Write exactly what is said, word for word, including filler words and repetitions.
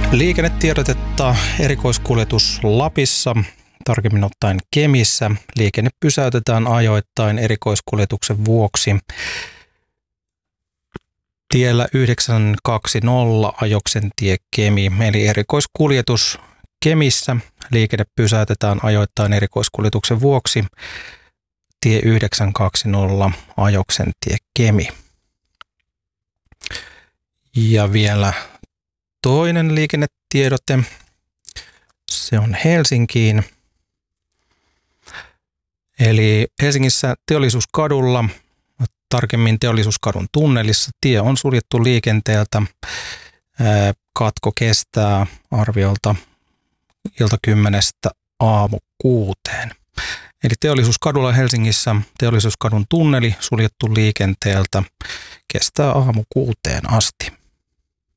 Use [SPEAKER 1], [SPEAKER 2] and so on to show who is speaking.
[SPEAKER 1] Liikennetiedotetta erikoiskuljetus Lapissa, tarkemmin ottaen Kemissä. Liikenne pysäytetään ajoittain erikoiskuljetuksen vuoksi. Tiellä yhdeksän kaksikymmentä Ajoksen tie Kemi, eli erikoiskuljetus Kemissä. Liikenne pysäytetään ajoittain erikoiskuljetuksen vuoksi. Tie yhdeksän kaksikymmentä Ajoksen tie Kemi. Ja vielä toinen liikennetiedote. Se on Helsinkiin. Eli Helsingissä Teollisuuskadulla, tarkemmin Teollisuuskadun tunnelissa, tie on suljettu liikenteeltä. Katko kestää arviolta ilta kymmenestä aamu kuuteen. Eli Teollisuuskadulla Helsingissä Teollisuuskadun tunneli suljettu liikenteeltä, kestää aamu kuuteen asti.